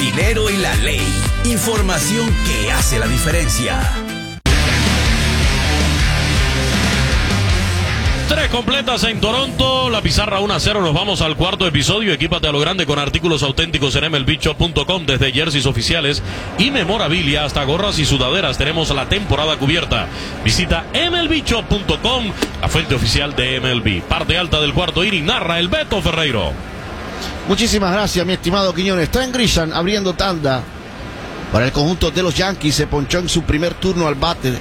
dinero y la ley. Información que hace la diferencia. 3 completas en Toronto, la pizarra 1-0, nos vamos al cuarto episodio. Equípate a lo grande con artículos auténticos en MLBshop.com, desde jerseys oficiales y memorabilia hasta gorras y sudaderas. Tenemos la temporada cubierta. Visita MLBshop.com, la fuente oficial de MLB. Parte alta del cuarto inning, narra el Beto Ferreiro. Muchísimas gracias, mi estimado Quiñones. Trent Grisham abriendo tanda para el conjunto de los Yankees. Se ponchó en su primer turno al bate.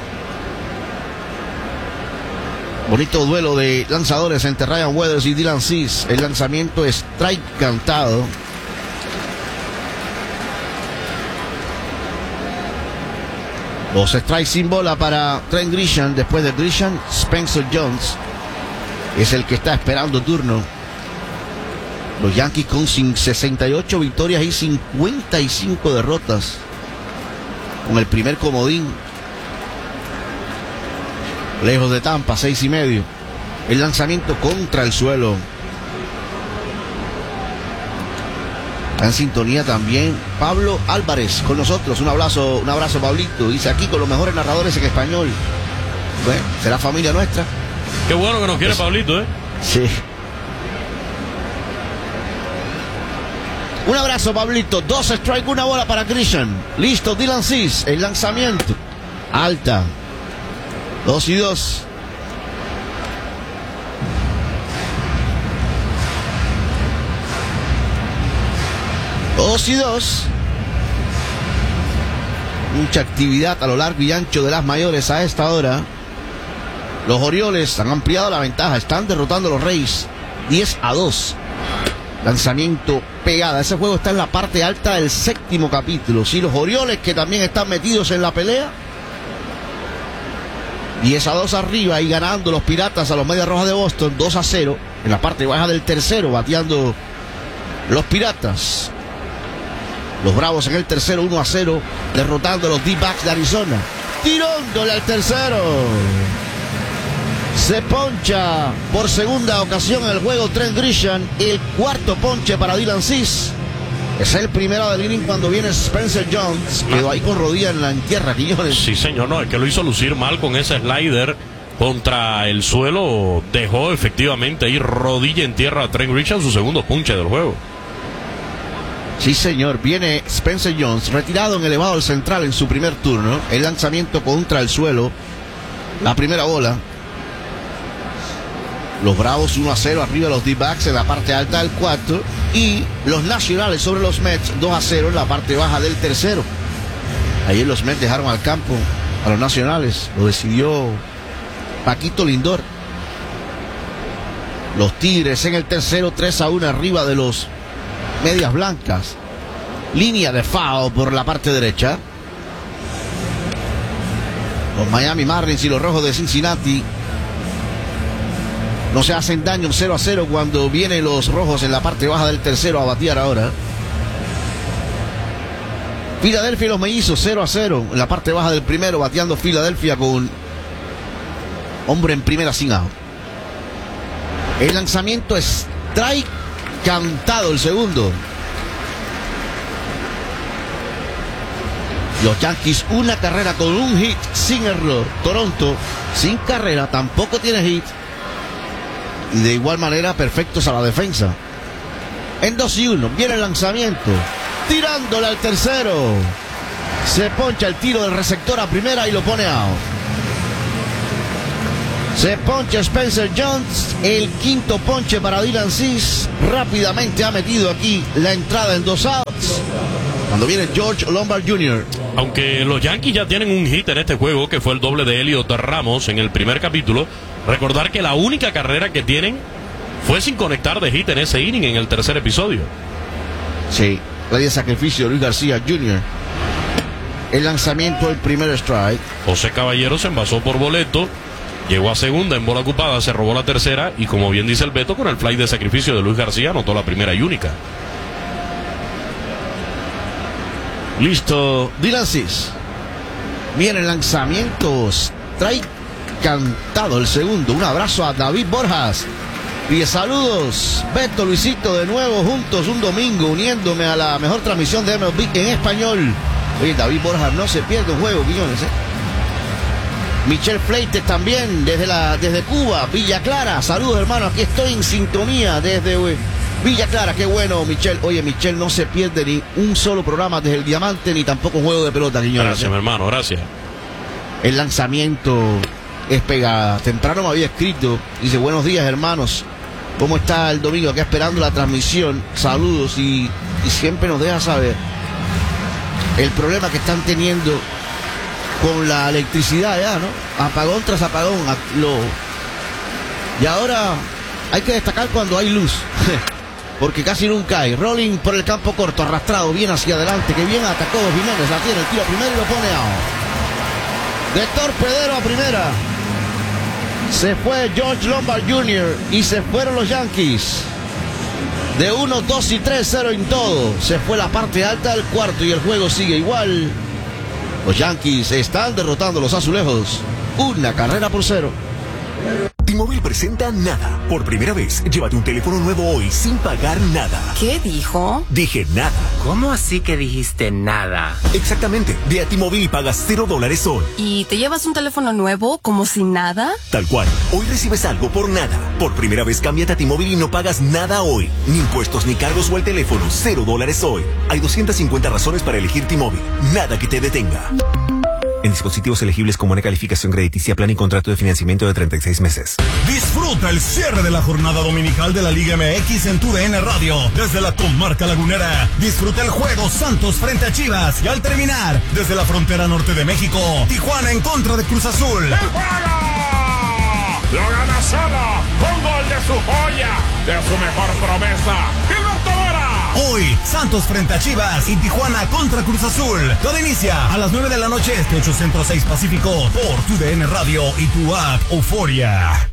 Bonito duelo de lanzadores entre Ryan Weathers y Dylan Cease. El lanzamiento es strike cantado. Los strikes sin bola para Trent Grisham. Después de Grisham, Spencer Jones es el que está esperando turno. Los Yankees con 68 victorias y 55 derrotas. Con el primer comodín. Lejos de Tampa, 6.5. El lanzamiento contra el suelo. En sintonía también Pablo Álvarez con nosotros. Un abrazo, Pablito. Dice aquí con los mejores narradores en español. Bueno, será familia nuestra. Qué bueno que nos quiere Pablito, ¿eh? Sí. Un abrazo, Pablito. 2 strikes, 1 bola para Grisham. Listo, Dylan Cease. El lanzamiento. Alta. 2-2. Mucha actividad a lo largo y ancho de las mayores a esta hora. Los Orioles han ampliado la ventaja. Están derrotando a los Rays 10-2. Lanzamiento pegada. Ese juego está en la parte alta del 7º capítulo. Sí, los Orioles, que también están metidos en la pelea. 10-2 arriba y ganando los Piratas a los Medias Rojas de Boston 2-0 en la parte baja del tercero, bateando los Piratas. Los Bravos en el tercero 1-0, derrotando a los D-backs de Arizona. Tirándole al tercero. Se poncha por segunda ocasión en el juego Trent Grisham. El cuarto ponche para Dylan Cease. Es el primero del inning cuando viene Spencer Jones. Quedó ahí con rodilla en tierra, Quiñones. Sí, señor, no, es que lo hizo lucir mal con ese slider contra el suelo. Dejó efectivamente ahí rodilla en tierra a Trent Grisham, su segundo punche del juego. Sí, señor, viene Spencer Jones, retirado en elevado al central en su primer turno. El lanzamiento contra el suelo. La primera bola. Los Bravos 1-0 arriba de los D-backs en la parte alta del cuarto. Y los Nacionales sobre los Mets 2-0 en la parte baja del tercero. Ayer los Mets dejaron al campo a los Nacionales. Lo decidió Paquito Lindor. Los Tigres en el tercero 3-1 arriba de los Medias Blancas. Línea de foul por la parte derecha. Los Miami Marlins y los Rojos de Cincinnati no se hacen daño, 0-0 cuando vienen los Rojos en la parte baja del tercero a batear ahora. Filadelfia y los Mellizos 0-0 en la parte baja del primero, bateando Filadelfia con hombre en primera sin out. El lanzamiento es strike cantado el segundo. Los Yankees una carrera con un hit sin error. Toronto sin carrera, tampoco tiene hit. Y de igual manera perfectos a la defensa. En 2-1 viene el lanzamiento. Tirándole al tercero. Se poncha el tiro del receptor a primera y lo pone out. Se poncha Spencer Jones. El quinto ponche para Dylan Cease. Rápidamente ha metido aquí la entrada en 2 outs. Cuando viene George Lombard Jr. Aunque los Yankees ya tienen un hit en este juego, que fue el doble de Elliot Ramos en el primer capítulo. Recordar que la única carrera que tienen fue sin conectar de hit en ese inning en el tercer episodio. Sí, ley de sacrificio de Luis García Jr. El lanzamiento, el primer strike. José Caballero se envasó por boleto, llegó a segunda en bola ocupada, se robó la tercera y, como bien dice el Beto, con el fly de sacrificio de Luis García anotó la primera y única. Listo, Dylan Cease. Viene el lanzamiento, strike cantado el segundo. Un abrazo a David Borjas Y saludos, Beto, Luisito, de nuevo juntos un domingo, uniéndome a la mejor transmisión de MLB en español. Oye, David Borja no se pierde un juego, Quiñones, Michelle Fleites también, desde Cuba, Villa Clara. Saludos, hermano, aquí estoy en sintonía desde Villa Clara. Qué bueno, Michelle. Oye, Michelle no se pierde ni un solo programa desde el Diamante, ni tampoco un juego de pelota, Quiñones. Gracias, mi hermano, gracias. El lanzamiento es pegada. Temprano me había escrito, dice, buenos días, hermanos. ¿Cómo está el domingo? Acá esperando la transmisión. Saludos y siempre nos deja saber el problema que están teniendo con la electricidad ya, ¿no? Apagón tras apagón. Y ahora hay que destacar cuando hay luz, porque casi nunca hay. Rolling por el campo corto, arrastrado bien hacia adelante, que bien atacó Jiménez, la tiene el tiro primero y lo pone out. De torpedero a primera. Se fue George Lombard Jr. y se fueron los Yankees. De 1, 2 y 3, 0 en todo. Se fue la parte alta del cuarto y el juego sigue igual. Los Yankees están derrotando a los Azulejos. 1-0. T-Mobile presenta Nada. Por primera vez, llévate un teléfono nuevo hoy sin pagar nada. ¿Qué dijo? Dije nada. ¿Cómo así que dijiste nada? Exactamente. Ve a T-Mobile y pagas $0 hoy. ¿Y te llevas un teléfono nuevo como si nada? Tal cual. Hoy recibes algo por nada. Por primera vez, cámbiate a T-Mobile y no pagas nada hoy. Ni impuestos, ni cargos o el teléfono. $0 hoy. Hay 250 razones para elegir T-Mobile. Nada que te detenga. En dispositivos elegibles con buena calificación crediticia, plan y contrato de financiamiento de 36 meses. Disfruta el cierre de la jornada dominical de la Liga MX en TUDN Radio. Desde la comarca lagunera, disfruta el juego Santos frente a Chivas. Y al terminar, desde la frontera norte de México, Tijuana en contra de Cruz Azul. ¡El juego! Lo gana Sala con gol de su joya, de su mejor promesa, Gilberto Vera. Hoy, Santos frente a Chivas y Tijuana contra Cruz Azul. Todo inicia a las 9 de la noche, 8 Centro 6 Pacífico, por TUDN Radio y tu app Euforia.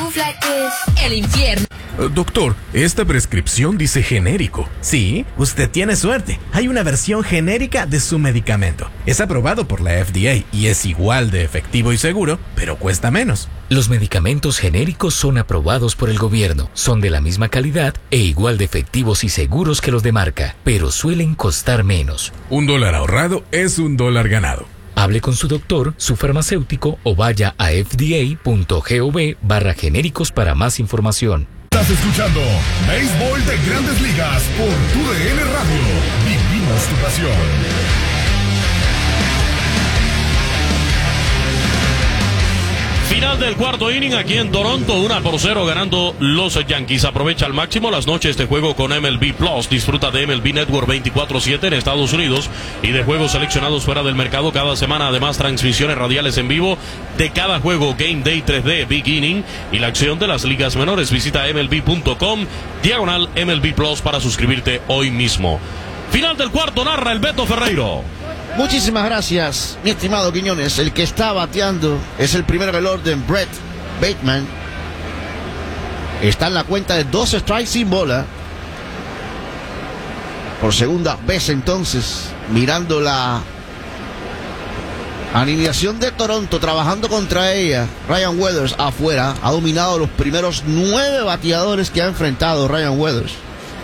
El infierno. Doctor, esta prescripción dice genérico. Sí, usted tiene suerte. Hay una versión genérica de su medicamento. Es aprobado por la FDA y es igual de efectivo y seguro, pero cuesta menos. Los medicamentos genéricos son aprobados por el gobierno, son de la misma calidad e igual de efectivos y seguros que los de marca, pero suelen costar menos. $1 ahorrado es $1 ganado. Hable con su doctor, su farmacéutico o vaya a fda.gov/genéricos para más información. Estás escuchando Béisbol de Grandes Ligas por TUDN Radio. Vivimos tu pasión. Final del cuarto inning aquí en Toronto, 1-0 ganando los Yankees. Aprovecha al máximo las noches de juego con MLB Plus. Disfruta de MLB Network 24/7 en Estados Unidos y de juegos seleccionados fuera del mercado cada semana. Además, transmisiones radiales en vivo de cada juego, Game Day 3D, Big Inning y la acción de las ligas menores. Visita MLB.com/MLB Plus para suscribirte hoy mismo. Final del cuarto, narra el Beto Ferreiro. Muchísimas gracias, mi estimado Quiñones. El que está bateando es el primero del orden, Brett Bateman. Está en la cuenta de 2 strikes sin bola. Por segunda vez entonces, mirando la alineación de Toronto, trabajando contra ella. Ryan Weathers afuera, ha dominado los primeros 9 bateadores que ha enfrentado Ryan Weathers.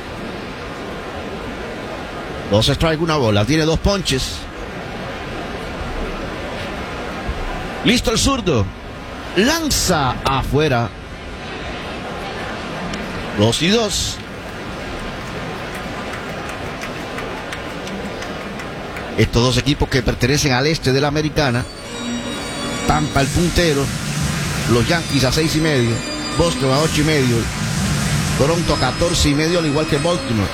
2 strikes, 1 bola, tiene 2 ponches. Listo el zurdo. Lanza afuera. 2-2. Estos dos equipos que pertenecen al este de la Americana. Tampa el puntero. Los Yankees a 6.5. Boston a 8.5. Toronto a 14.5, al igual que Baltimore.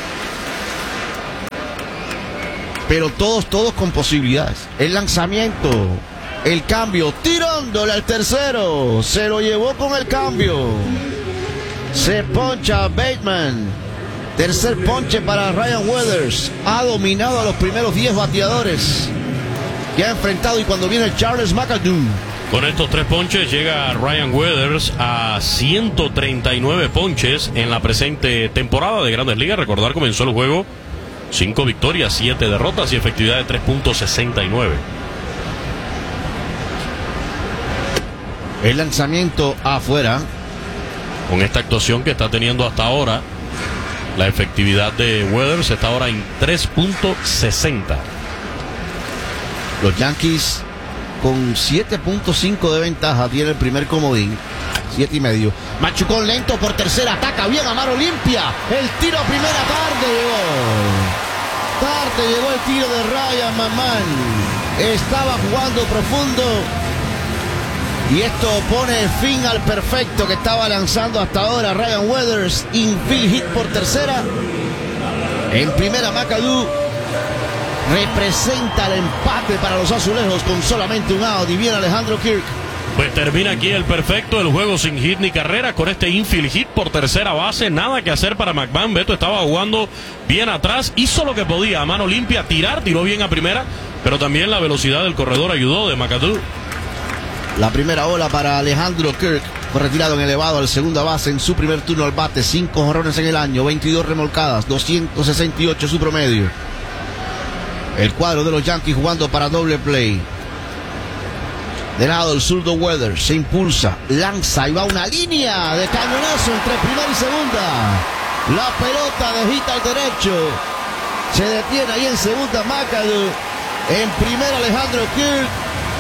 Pero todos con posibilidades. El lanzamiento. El cambio, tirándole al tercero. Se lo llevó con el cambio. Se poncha Bateman. Tercer ponche para Ryan Weathers. Ha dominado a los primeros 10 bateadores que ha enfrentado. Y cuando viene Charles McAdoo. Con estos 3 ponches llega Ryan Weathers a 139 ponches en la presente temporada de Grandes Ligas. Recordar, comenzó el juego 5 victorias, 7 derrotas y efectividad de 3.69. El lanzamiento afuera. con esta actuación que está teniendo hasta ahora. La efectividad de Weathers está ahora en 3.60. Los Yankees con 7.5 de ventaja tiene el primer comodín. 7.5. Machucón lento por tercera, ataca bien a mano limpia. El tiro a primera, tarde llegó el tiro de Ryan McMahon. Estaba jugando profundo. Y esto pone fin al perfecto que estaba lanzando hasta ahora Ryan Weathers. Infield hit por tercera. En primera, McAdoo representa el empate para los azulejos con solamente un out. Y viene Alejandro Kirk. Pues termina aquí el perfecto, el juego sin hit ni carrera con este infield hit por tercera base. Nada que hacer para McMahon. Beto estaba jugando bien atrás, hizo lo que podía a mano limpia, tiró bien a primera, pero también la velocidad del corredor ayudó de McAdoo. La primera ola para Alejandro Kirk. Fue retirado en elevado al segunda base en su primer turno al bate. 5 jonrones en el año, 22 remolcadas, 268 su promedio. El cuadro de los Yankees jugando para doble play. De lado el zurdo Weathers se impulsa, lanza y va una línea de cañonazo entre primera y segunda. La pelota de hit al derecho. Se detiene ahí en segunda McAdoo. En primera Alejandro Kirk.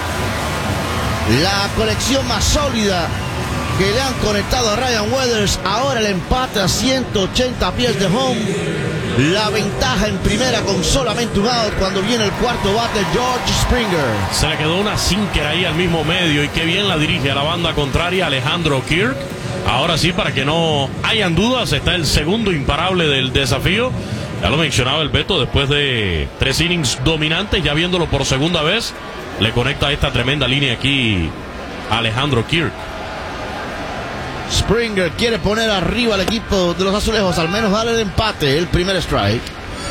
La colección más sólida que le han conectado a Ryan Weathers. Ahora el empate a 180 pies de home. La ventaja en primera con solamente un out cuando viene el cuarto bate George Springer. Se le quedó una sinker ahí al mismo medio y qué bien la dirige a la banda contraria Alejandro Kirk. Ahora sí, para que no hayan dudas, está el segundo imparable del desafío. Ya lo mencionaba el Beto, después de 3 innings dominantes, ya viéndolo por segunda vez, le conecta esta tremenda línea aquí a Alejandro Kirk. Springer quiere poner arriba al equipo de los azulejos, al menos darle el empate, el primer strike.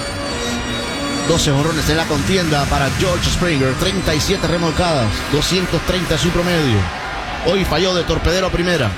12 jonrones en la contienda para George Springer, 37 remolcadas, 230 su promedio. Hoy falló de torpedero a primera.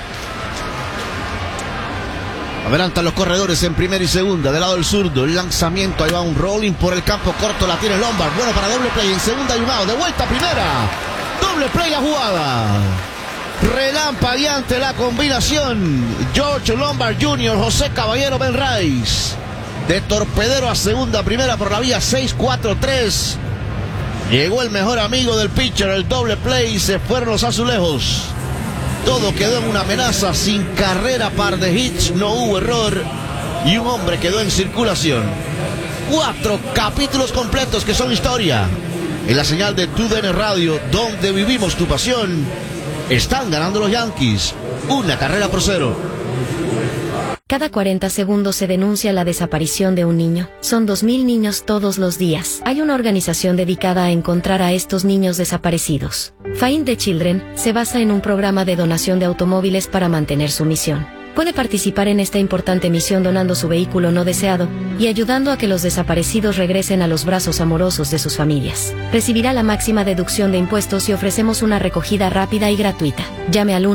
Adelantan los corredores en primera y segunda, del lado del zurdo, el lanzamiento, ahí va un rolling por el campo corto, la tiene Lombard, bueno para doble play, en segunda y un out, de vuelta a primera, doble play la jugada. Relampagueante la combinación. George Lombard Jr., José Caballero, Ben Rice. De torpedero a segunda, primera por la vía 6-4-3. Llegó el mejor amigo del pitcher, el doble play, y se fueron los azulejos. Todo quedó en una amenaza, sin carrera, par de hits, no hubo error. Y un hombre quedó en circulación. 4 capítulos completos que son historia. En la señal de TUDN Radio, donde vivimos tu pasión. Están ganando los Yankees, 1-0. Cada 40 segundos se denuncia la desaparición de un niño. Son 2.000 niños todos los días. Hay una organización dedicada a encontrar a estos niños desaparecidos. Find the Children se basa en un programa de donación de automóviles para mantener su misión. Puede participar en esta importante misión donando su vehículo no deseado y ayudando a que los desaparecidos regresen a los brazos amorosos de sus familias. Recibirá la máxima deducción de impuestos y ofrecemos una recogida rápida y gratuita. Llame al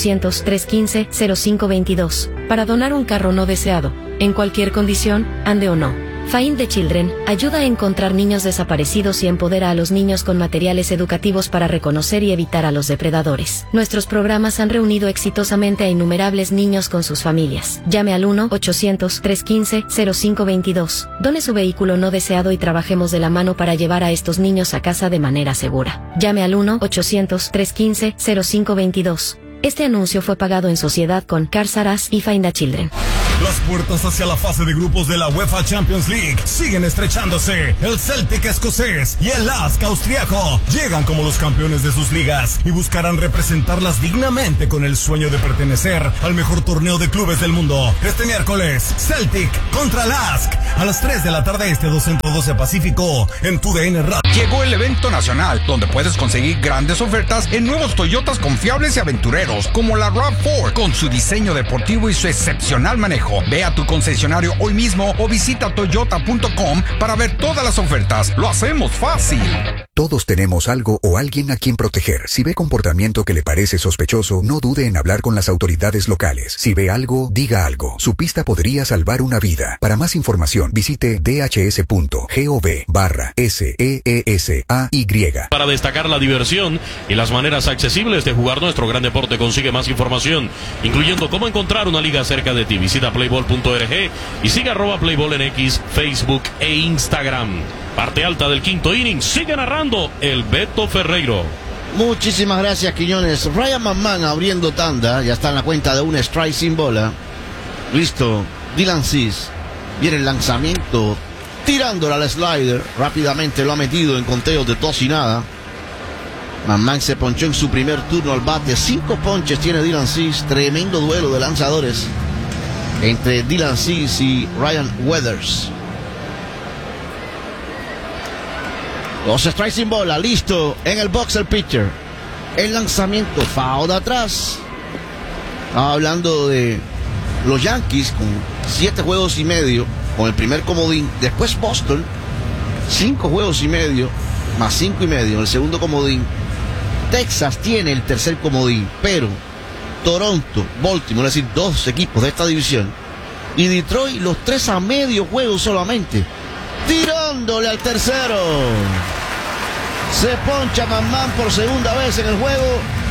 1-800-315-0522 para donar un carro no deseado, en cualquier condición, ande o no. Find the Children ayuda a encontrar niños desaparecidos y empodera a los niños con materiales educativos para reconocer y evitar a los depredadores. Nuestros programas han reunido exitosamente a innumerables niños con sus familias. Llame al 1-800-315-0522. Done su vehículo no deseado y trabajemos de la mano para llevar a estos niños a casa de manera segura. Llame al 1-800-315-0522. Este anuncio fue pagado en sociedad con Cars R Us y Find the Children. Las puertas hacia la fase de grupos de la UEFA Champions League siguen estrechándose. El Celtic escocés y el Lask austriaco llegan como los campeones de sus ligas y buscarán representarlas dignamente con el sueño de pertenecer al mejor torneo de clubes del mundo. Este miércoles, Celtic contra Lask a las 3 de la tarde este 212 Pacífico en TUDN Radio. Llegó el evento nacional donde puedes conseguir grandes ofertas en nuevos Toyotas confiables y aventureros como la RAV4 con su diseño deportivo y su excepcional manejo. trabajo. Ve a tu concesionario hoy mismo o visita toyota.com para ver todas las ofertas. Lo hacemos fácil. Todos tenemos algo o alguien a quien proteger. Si ve comportamiento que le parece sospechoso, no dude en hablar con las autoridades locales. Si ve algo, diga algo. Su pista podría salvar una vida. Para más información, visite dhs.gov/SEESAY. Para destacar la diversión y las maneras accesibles de jugar nuestro gran deporte, consigue más información, incluyendo cómo encontrar una liga cerca de ti. Visita playball.org y sigue @playball en X, Facebook e Instagram. Parte alta del quinto inning, sigue narrando el Beto Ferreiro. Muchísimas gracias, Quiñones. Ryan McMahon abriendo tanda, ya está en la cuenta de un strike sin bola. Listo, Dylan Cease. Viene el lanzamiento, tirándola al slider. Rápidamente lo ha metido en conteos de 2 y nada. McMahon se ponchó en su primer turno al bate. 5 ponches tiene Dylan Cease. Tremendo duelo de lanzadores entre Dylan Cease y Ryan Weathers. 2 strikes sin bola, listo en el box el pitcher. El lanzamiento, foul de atrás. Estaba hablando de los Yankees con 7 juegos y medio con el primer comodín. Después Boston, 5 juegos y medio más 5 y medio en el segundo comodín. Texas tiene el tercer comodín, pero Toronto, Baltimore, es decir, 2 equipos de esta división, y Detroit, los 3 a medio juego solamente. Tirándole al tercero. Se poncha McMahon por segunda vez en el juego.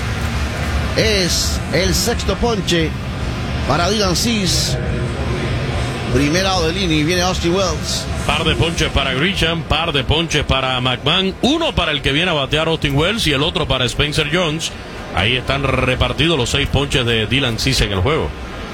Es el 6º ponche para Dylan Cease. Primer lado del inning, viene Austin Wells. Par de ponches para Grisham, par de ponches para McMahon, uno para el que viene a batear Austin Wells y el otro para Spencer Jones. Ahí están repartidos los 6 ponches de Dylan Cease en el juego.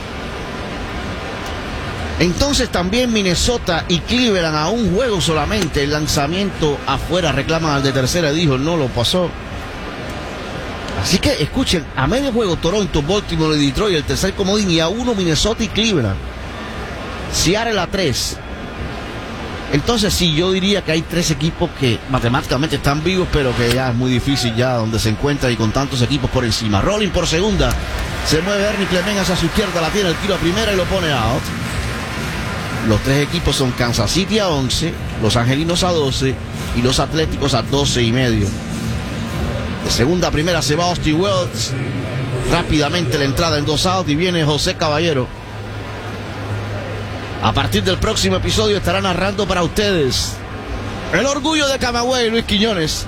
Entonces también Minnesota y Cleveland a un juego solamente. El lanzamiento afuera, reclaman al de tercera, dijo, no lo pasó. Así que escuchen, a medio juego Toronto, Baltimore y Detroit, el tercer comodín, y a 1 Minnesota y Cleveland. Seattle a 3. Entonces sí, yo diría que hay 3 equipos que matemáticamente están vivos, pero que ya es muy difícil ya donde se encuentra y con tantos equipos por encima. Rolling por segunda, se mueve Ernie Clement hacia su izquierda, la tiene el tiro a primera y lo pone out. Los 3 equipos son Kansas City a 11, los Angelinos a 12 y los Atléticos a 12 y medio. De segunda a primera se va Austin Wells. Rápidamente la entrada en 2 outs y viene José Caballero. A partir del próximo episodio estará narrando para ustedes el orgullo de Camagüey, Luis Quiñones.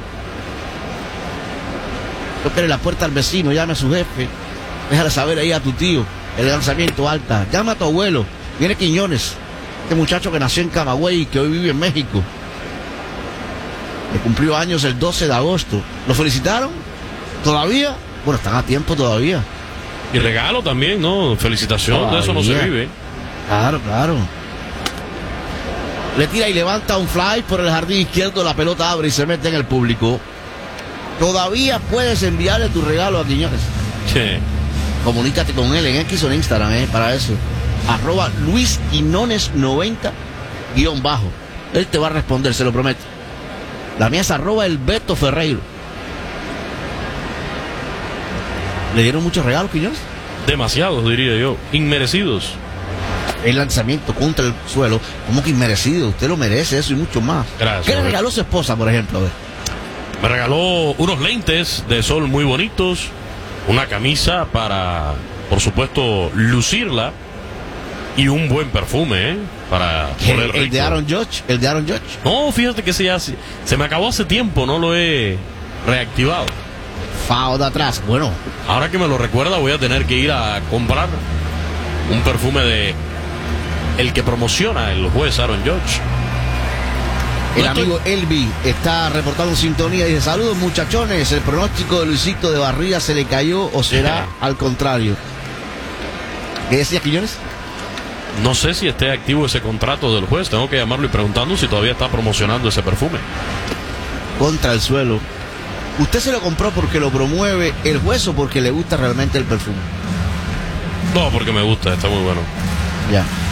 Toque la puerta al vecino, llame a su jefe, déjale saber ahí a tu tío el lanzamiento alta, llama a tu abuelo, viene Quiñones, este muchacho que nació en Camagüey y que hoy vive en México, que cumplió años el 12 de agosto. ¿Lo felicitaron? ¿Todavía? Bueno, están a tiempo todavía. Y regalo también, ¿no? Felicitación, todavía. De eso no se vive. Claro, claro. Le tira y levanta un fly por el jardín izquierdo, la pelota abre y se mete en el público. Todavía puedes enviarle tu regalo a Quiñones. Sí. Comunícate con él en X o en Instagram, para eso. @LuisQuinones90_. Él te va a responder, se lo prometo. La mía es @el Beto Ferreiro. ¿Le dieron muchos regalos, Quiñones? Demasiados, diría yo. Inmerecidos. El lanzamiento contra el suelo, como que inmerecido. Usted lo merece, eso y mucho más. Gracias. ¿Qué le regaló su esposa, por ejemplo? A ver. Me regaló unos lentes de sol muy bonitos, una camisa para, por supuesto, lucirla, y un buen perfume, para poner rico. ¿El de Aaron Judge? ¿El de Aaron Judge? No, fíjate que se me acabó hace tiempo, no lo he reactivado. Foul de atrás, bueno. Ahora que me lo recuerda, voy a tener que ir a comprar un perfume de el que promociona el juez Aaron Judge. El amigo Elvi está reportando en sintonía y dice: saludos muchachones, el pronóstico de Luisito de Barriga se le cayó o será al contrario. ¿Qué decía Quiñones? No sé si esté activo ese contrato del juez, tengo que llamarlo y preguntando si todavía está promocionando ese perfume. Contra el suelo. ¿Usted se lo compró porque lo promueve el juez o porque le gusta realmente el perfume? No, porque me gusta, está muy bueno. Ya.